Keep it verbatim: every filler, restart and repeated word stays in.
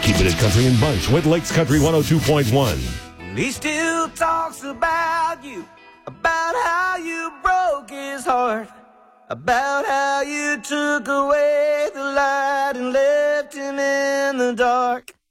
Keeping it country and bunch with Lakes Country one oh two point one. He still talks about you, about how you broke his heart, about how you took away the light and left him in the dark.